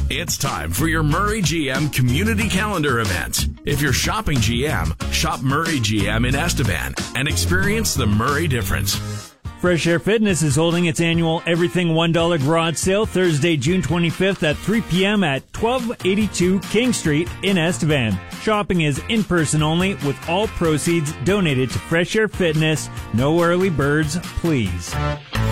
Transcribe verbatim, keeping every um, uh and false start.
It's time for your Murray G M Community Calendar event. If you're shopping G M, shop Murray G M in Estevan and experience the Murray difference. Fresh Air Fitness is holding its annual Everything one dollar garage sale Thursday, June twenty-fifth at three p.m. at twelve eighty-two King Street in Estevan. Shopping is in-person only with all proceeds donated to Fresh Air Fitness. No early birds, please.